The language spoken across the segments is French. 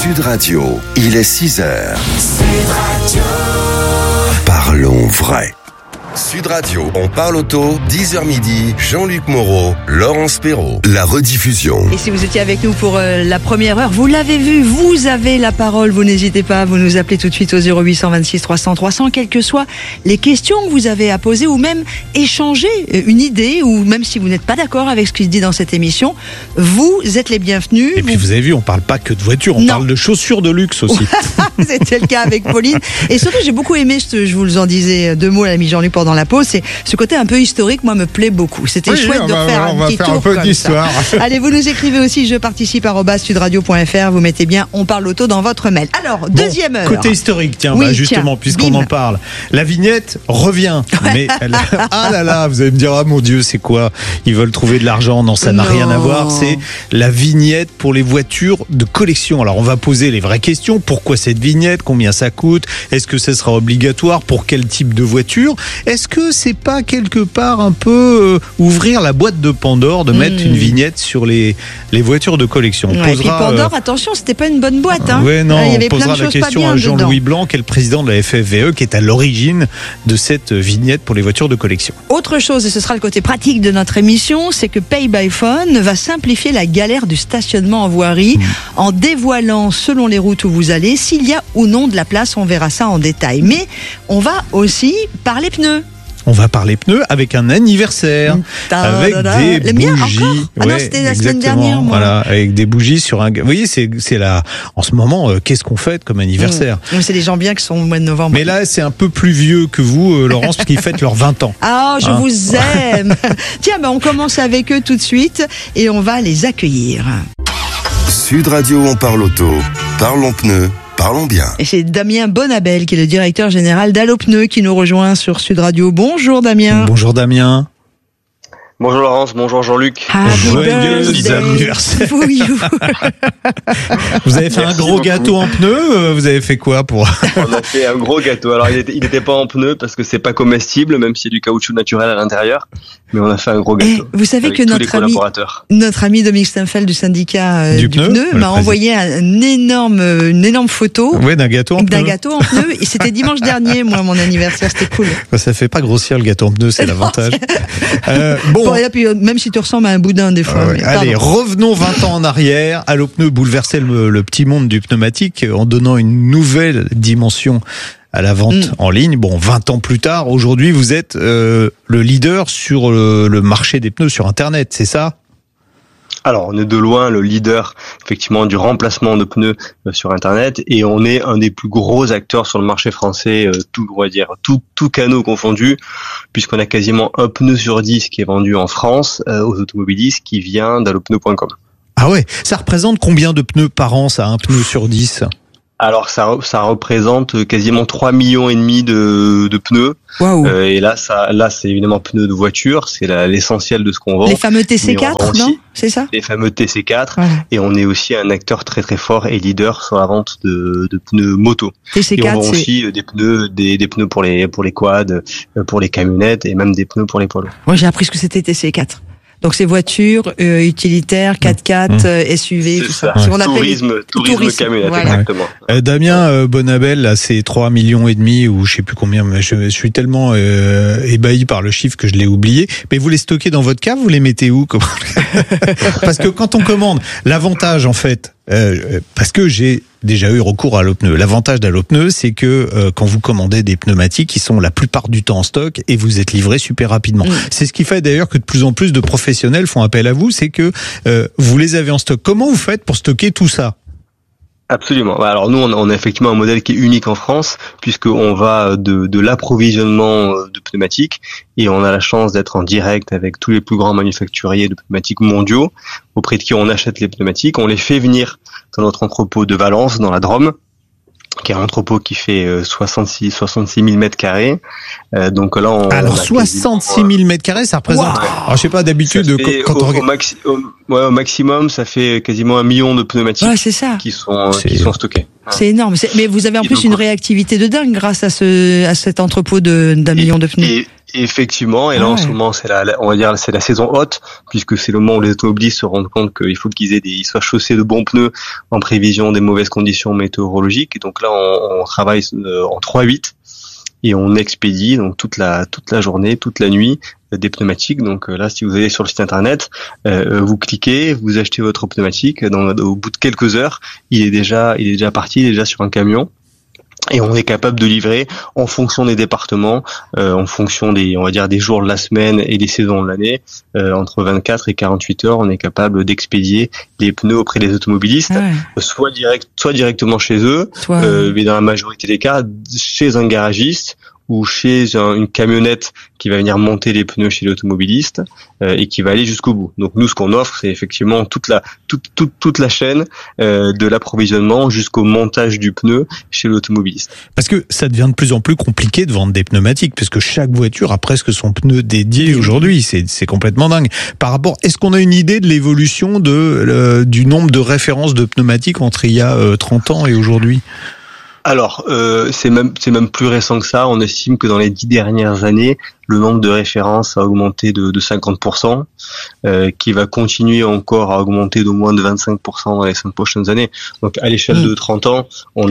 Sud Radio, il est 6h. Sud Radio. Parlons vrai. Sud Radio, on parle auto, 10h midi, Jean-Luc Moreau, Laurence Perrault. La rediffusion. Et si vous étiez avec nous pour la première heure, vous l'avez vu, vous avez la parole, vous n'hésitez pas, vous nous appelez tout de suite au 0826 300 300, quelles que soient les questions que vous avez à poser ou même échanger une idée, ou même si vous n'êtes pas d'accord avec ce qui se dit dans cette émission, vous êtes les bienvenus. Et puis vous avez vu, on parle pas que de voitures, on parle de chaussures de luxe aussi. C'était le cas avec Pauline. Et surtout, j'ai beaucoup aimé, je vous en disais deux mots à l'ami Jean-Luc pendant la pause, c'est ce côté un peu historique, moi me plaît beaucoup. C'était chouette de faire un petit tour comme ça. Allez, vous nous écrivez aussi, je participe @sudradio.fr, vous mettez bien on parle auto dans votre mail. Alors, deuxième heure. Côté historique, tiens, oui, justement, puisqu'on en parle. La vignette revient. Mais ah là là, vous allez me dire, ah mon Dieu, c'est quoi? Ils veulent trouver de l'argent. Non, ça n'a rien à voir. C'est la vignette pour les voitures de collection. Alors, on va poser les vraies questions. Pourquoi cette vignette? Combien ça coûte? Est-ce que ce sera obligatoire? Pour quel type de voiture? Est-ce que c'est pas quelque part un peu ouvrir la boîte de Pandore de mettre une vignette sur les voitures de collection? Et puis Pandore, attention, c'était pas une bonne boîte. Hein. Ouais, non, il y avait on posera la question à Jean-Louis Blanc, qui est le président de la FFVE, qui est à l'origine de cette vignette pour les voitures de collection. Autre chose, et ce sera le côté pratique de notre émission, c'est que Pay by Phone va simplifier la galère du stationnement en voirie en dévoilant, selon les routes où vous allez, s'il y a ou non de la place. On verra ça en détail. Mais on va aussi parler pneus. On va parler pneus avec un anniversaire, avec des bougies. Ah non, c'était la semaine dernière, moi. Voilà, avec des bougies sur un. Vous voyez, c'est là. En ce moment, qu'est-ce qu'on fête comme anniversaire? C'est des gens bien qui sont au mois de novembre. Mais là, c'est un peu plus vieux que vous, Laurence, parce qu'ils fêtent leurs 20 ans. Ah, je vous aime. Tiens, on commence avec eux tout de suite et on va les accueillir. Sud Radio, on parle auto, parlons pneus. Parlons bien. Et c'est Damien Bonabel qui est le directeur général d'Allopneu qui nous rejoint sur Sud Radio. Bonjour Damien. Bonjour Damien. Bonjour Laurence, bonjour Jean-Luc. Joyeux anniversaire. Vous avez fait un gros gâteau en pneus? Vous avez fait quoi pour? On a fait un gros gâteau. Alors il n'était pas en pneus parce que c'est pas comestible, même s'il y a du caoutchouc naturel à l'intérieur. Mais on a fait un gros gâteau. Vous savez que notre ami Dominique Steinfeld du syndicat du pneu m'a envoyé une énorme photo. Ouais, d'un gâteau en pneu. D'un gâteau en pneu. Et c'était dimanche dernier, moi, mon anniversaire. C'était cool. Ça fait pas grossir le gâteau en pneu, c'est l'avantage. Et puis, même si tu ressembles à un boudin des fois. Allez, revenons 20 ans en arrière. Allopneu bouleversait le petit monde du pneumatique en donnant une nouvelle dimension à la vente en ligne. Bon, 20 ans plus tard, aujourd'hui, vous êtes le leader sur le marché des pneus sur Internet, c'est ça? Alors, on est de loin le leader, effectivement, du remplacement de pneus sur Internet, et on est un des plus gros acteurs sur le marché français, tout canaux confondus, puisqu'on a quasiment un pneu sur 10 qui est vendu en France aux automobilistes qui vient d'allopneu.com. Ah ouais, ça représente combien de pneus par an, ça, un pneu sur 10? Alors ça représente quasiment 3,5 millions de pneus. Wow. Et là c'est évidemment pneus de voiture, c'est l'essentiel de ce qu'on vend. Les fameux TC4, non? C'est ça? Les fameux TC4. Ouais. Et on est aussi un acteur très très fort et leader sur la vente de pneus moto. TC4, et on vend aussi des pneus pour les quads, pour les camionnettes et même des pneus pour les poids lourds. Moi j'ai appris ce que c'était TC4. Donc c'est voitures, utilitaires, 4x4, SUV, tout ça. Ouais. Tourisme camionnette, voilà. Exactement. Damien Bonabel, là, c'est 3,5 millions ou je sais plus combien, mais je suis tellement ébahi par le chiffre que je l'ai oublié. Mais vous les stockez dans votre cave, vous les mettez où? Parce que quand on commande, l'avantage en fait, parce que j'ai déjà eu recours à Allopneu. L'avantage d'Allopneu, c'est que quand vous commandez des pneumatiques, ils sont la plupart du temps en stock et vous êtes livré super rapidement. C'est ce qui fait d'ailleurs que de plus en plus de professionnels font appel à vous, c'est que vous les avez en stock. Comment vous faites pour stocker tout ça? Absolument. Alors nous, on a effectivement un modèle qui est unique en France, puisqu'on va de l'approvisionnement de pneumatiques, et on a la chance d'être en direct avec tous les plus grands manufacturiers de pneumatiques mondiaux, auprès de qui on achète les pneumatiques. On les fait venir dans notre entrepôt de Valence, dans la Drôme, qui est un entrepôt qui fait 66 000 mètres carrés. Donc là, alors 66 000 mètres carrés, ça représente. Wow. Alors je sais pas d'habitude quand on regarde. Au maximum, ça fait quasiment 1 million de pneumatiques qui sont stockés. C'est énorme. Mais vous avez en plus une réactivité de dingue grâce à cet entrepôt d'1 million de pneus. Effectivement, et là en ce moment c'est la saison haute, puisque c'est le moment où les automobilistes se rendent compte qu'il faut ils soient chaussés de bons pneus en prévision des mauvaises conditions météorologiques. Et donc là on travaille en 3/8 et on expédie donc toute la journée, toute la nuit des pneumatiques. Donc là, si vous allez sur le site internet, vous cliquez, vous achetez votre pneumatique. Au bout de quelques heures, il est déjà parti, il est déjà sur un camion. Et on est capable de livrer en fonction des départements, en fonction des jours de la semaine et des saisons de l'année, entre 24 et 48 heures, on est capable d'expédier les pneus auprès des automobilistes, soit directement chez eux, mais dans la majorité des cas, chez un garagiste ou chez une camionnette qui va venir monter les pneus chez l'automobiliste et qui va aller jusqu'au bout. Donc nous, ce qu'on offre, c'est effectivement toute la chaîne de l'approvisionnement jusqu'au montage du pneu chez l'automobiliste. Parce que ça devient de plus en plus compliqué de vendre des pneumatiques, parce que chaque voiture a presque son pneu dédié aujourd'hui. C'est complètement dingue. Par rapport, est-ce qu'on a une idée de l'évolution du nombre de références de pneumatiques entre il y a 30 ans et aujourd'hui ? Alors, c'est même plus récent que ça. On estime que dans les 10 dernières années, le nombre de références a augmenté de 50%, qui va continuer encore à augmenter d'au moins de 25% dans les 5 prochaines années. Donc, à l'échelle de 30 ans, on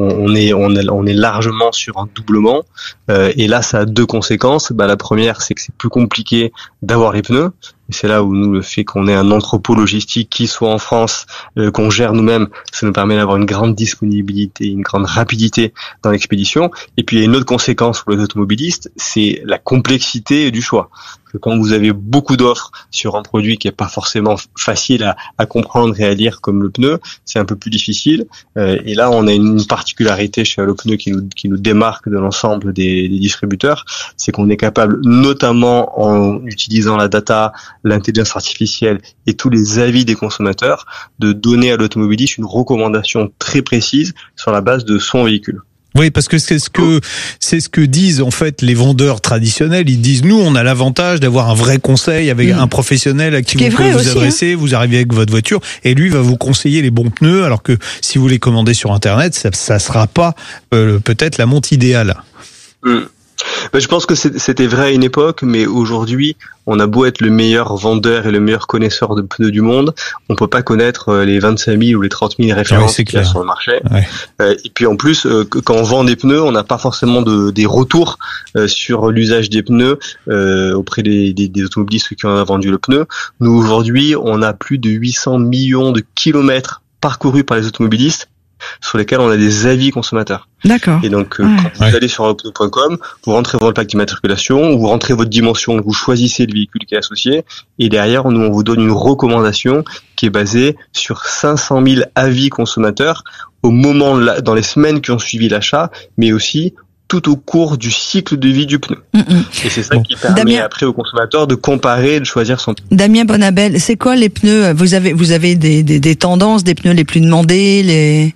est largement sur un doublement. Et là, ça a deux conséquences. La première, c'est que c'est plus compliqué d'avoir les pneus. Et c'est là où nous, le fait qu'on ait un entrepôt logistique qui soit en France, qu'on gère nous-mêmes, ça nous permet d'avoir une grande disponibilité, une grande rapidité dans l'expédition. Et puis il y a une autre conséquence pour les automobilistes, c'est la complexité du choix. Que quand vous avez beaucoup d'offres sur un produit qui est pas forcément facile à comprendre et à lire comme le pneu, c'est un peu plus difficile. Et là, on a une particularité chez Allopneus qui nous démarque de l'ensemble des distributeurs, c'est qu'on est capable, notamment en utilisant la data, l'intelligence artificielle et tous les avis des consommateurs, de donner à l'automobiliste une recommandation très précise sur la base de son véhicule. Oui, parce que c'est ce que disent en fait les vendeurs traditionnels. Ils disent, nous, on a l'avantage d'avoir un vrai conseil avec un professionnel à qui vous pouvez vous adresser. Vous arrivez avec votre voiture et lui va vous conseiller les bons pneus, alors que si vous les commandez sur Internet, ça sera pas peut-être la montre idéale. Je pense que c'était vrai à une époque, mais aujourd'hui, on a beau être le meilleur vendeur et le meilleur connaisseur de pneus du monde, on peut pas connaître les 25 000 ou les 30 000 références qu'il y a sur le marché. Ouais. Et puis en plus, quand on vend des pneus, on n'a pas forcément des retours sur l'usage des pneus auprès des automobilistes qui ont vendu le pneu. Nous, aujourd'hui, on a plus de 800 millions de kilomètres parcourus par les automobilistes, sur lesquels on a des avis consommateurs. D'accord. Et donc, quand vous allez sur allopneus.com, vous rentrez votre plaque d'immatriculation, vous rentrez votre dimension, vous choisissez le véhicule qui est associé, et derrière, nous, on vous donne une recommandation qui est basée sur 500 000 avis consommateurs au moment, dans les semaines qui ont suivi l'achat, mais aussi tout au cours du cycle de vie du pneu. Et c'est ça qui permet après au consommateur de comparer, de choisir son pneu. Damien Bonabel, c'est quoi les pneus ? Vous avez des tendances, des pneus les plus demandés,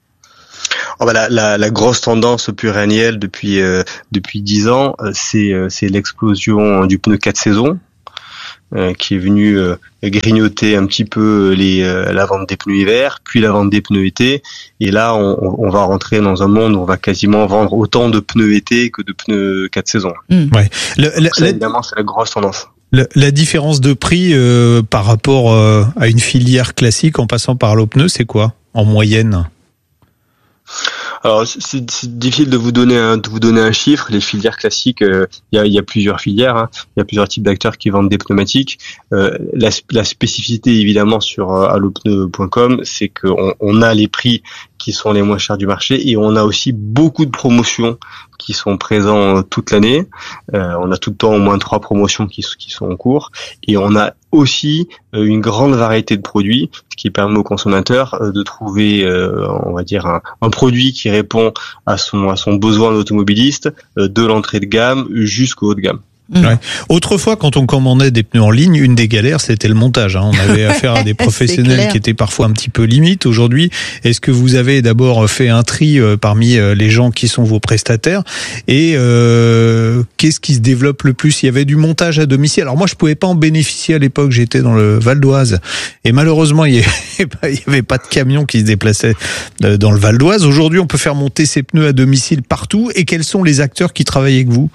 la grosse tendance pluriannuelle depuis 10 ans, c'est l'explosion du pneu 4 saisons, qui est venu grignoter un petit peu la vente des pneus hiver, puis la vente des pneus été, et là on va rentrer dans un monde où on va quasiment vendre autant de pneus été que de pneus 4 saisons. Ouais. Évidemment, c'est la grosse tendance. La différence de prix par rapport à une filière classique en passant par Allopneus, c'est quoi en moyenne ? Alors c'est difficile de vous donner un chiffre. Les filières classiques, il y a plusieurs filières, hein. Il y a plusieurs types d'acteurs qui vendent des pneumatiques. La spécificité évidemment sur allopneus.com, c'est qu'on a les prix qui sont les moins chers du marché et on a aussi beaucoup de promotions qui sont présents toute l'année. On a tout le temps au moins 3 promotions qui sont en cours et on a aussi une grande variété de produits, ce qui permet aux consommateurs de trouver, on va dire, un produit qui répond à son besoin d'automobiliste, de l'entrée de gamme jusqu'au haut de gamme. Ouais. Autrefois, quand on commandait des pneus en ligne, une des galères, c'était le montage. On avait affaire à des professionnels qui étaient parfois un petit peu limites. Aujourd'hui, est-ce que vous avez d'abord fait un tri parmi les gens qui sont vos prestataires et qu'est-ce qui se développe le plus ? Il y avait du montage à domicile. Alors moi, je pouvais pas en bénéficier à l'époque. J'étais dans le Val d'Oise et malheureusement, il y avait pas de camion qui se déplaçait dans le Val d'Oise. Aujourd'hui, on peut faire monter ses pneus à domicile partout. Et quels sont les acteurs qui travaillent avec vous ?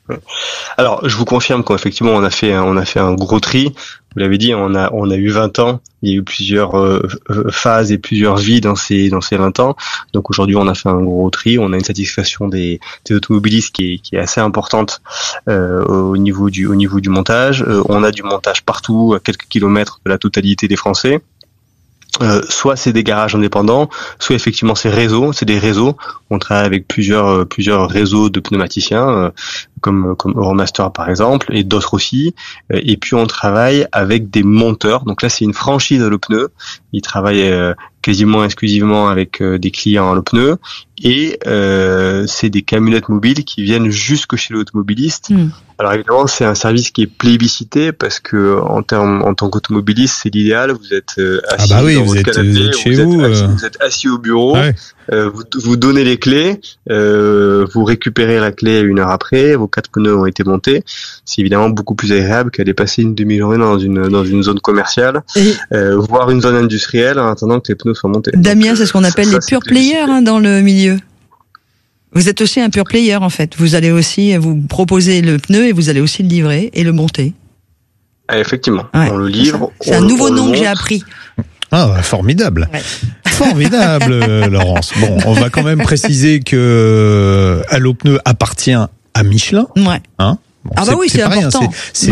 Alors, je vous confirme qu'effectivement, on a fait un gros tri. Vous l'avez dit, on a eu 20 ans. Il y a eu plusieurs phases et plusieurs vies dans ces 20 ans. Donc aujourd'hui, on a fait un gros tri. On a une satisfaction des automobilistes qui est assez importante au niveau du montage. On a du montage partout, à quelques kilomètres de la totalité des Français. Soit c'est des garages indépendants, soit effectivement c'est des réseaux. On travaille avec plusieurs réseaux de pneumaticiens, comme Euromaster par exemple, et d'autres aussi. Et puis on travaille avec des monteurs. Donc là c'est une franchise à Allopneu. Ils travaillent quasiment exclusivement avec des clients à Allopneu. Et c'est des camionnettes mobiles qui viennent jusque chez l'automobiliste. Alors évidemment, c'est un service qui est plébiscité parce que en tant qu'automobiliste, c'est l'idéal. Vous êtes assis dans votre canapé, vous êtes assis au bureau, ouais. Vous donnez les clés, vous récupérez la clé 1 heure après, vos 4 pneus ont été montés. C'est évidemment beaucoup plus agréable qu'aller passer une demi-journée dans une zone commerciale, voire une zone industrielle en attendant que les pneus soient montés. Damien, c'est ce qu'on appelle les pure players dans le milieu. Vous êtes aussi un pure player en fait. Vous allez aussi vous proposer le pneu et vous allez aussi le livrer et le monter. Ah, effectivement, ouais, on le livre. C'est un nouveau nom que j'ai appris. Ah, formidable. Ouais. Formidable, Laurence. Bon, on va quand même préciser que Allopneu appartient à Michelin. Ouais. Hein? Bon, oui, c'est important. Rien. C'est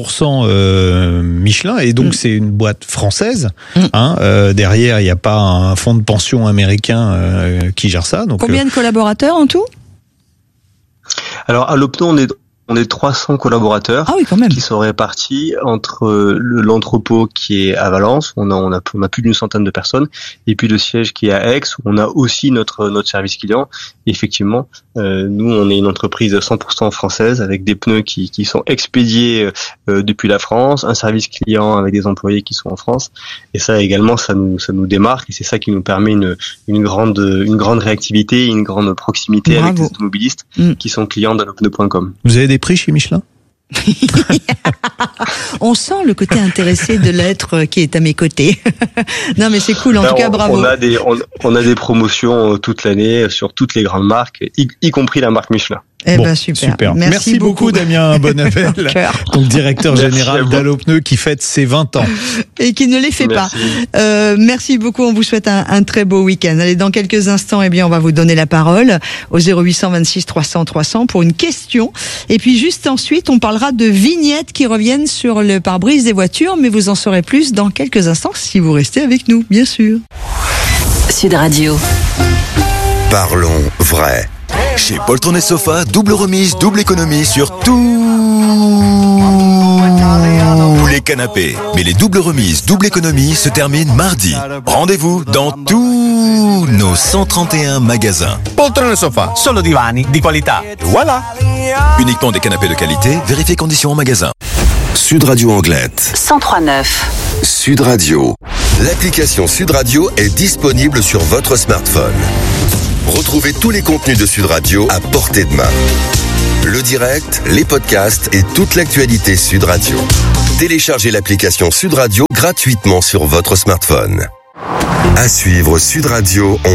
100% Michelin et donc c'est une boîte française. Derrière, il n'y a pas un fonds de pension américain qui gère ça. Donc, combien de collaborateurs en tout? Alors, à Allopneu, on est 300 collaborateurs qui sont répartis entre l'entrepôt qui est à Valence, on a plus d'une centaine de personnes, et puis le siège qui est à Aix, où on a aussi notre service client. Et effectivement, nous on est une entreprise 100% française avec des pneus qui sont expédiés depuis la France, un service client avec des employés qui sont en France, et ça également ça nous démarque, et c'est ça qui nous permet une grande réactivité, une grande proximité avec les automobilistes qui sont clients d'allopneu.com. Vous avez des prix chez Michelin? On sent le côté intéressé de l'être qui est à mes côtés. Non mais c'est cool, en tout cas bravo. On a des promotions toute l'année sur toutes les grandes marques, y compris la marque Michelin. Super. Merci beaucoup Damien Bonnavel, donc directeur général d'Allopneu qui fête ses 20 ans. Et qui ne les fait pas. Merci beaucoup, on vous souhaite un très beau week-end. Allez, dans quelques instants, on va vous donner la parole au 0826 300 300 pour une question. Et puis juste ensuite, on parlera de vignettes qui reviennent sur le pare-brise des voitures, mais vous en saurez plus dans quelques instants si vous restez avec nous, bien sûr. Sud Radio. Parlons vrai. Chez Poltron & Sofa, double remise, double économie sur tous les canapés. Mais les doubles remises, double économie se terminent mardi. Rendez-vous dans tous nos 131 magasins. Poltron & Sofa, solo divani di qualità. Voilà. Uniquement des canapés de qualité, vérifiez conditions en magasin. Sud Radio Anglette 103.9. Sud Radio. L'application Sud Radio est disponible sur votre smartphone. Retrouvez tous les contenus de Sud Radio à portée de main. Le direct, les podcasts et toute l'actualité Sud Radio. Téléchargez l'application Sud Radio gratuitement sur votre smartphone. À suivre Sud Radio, on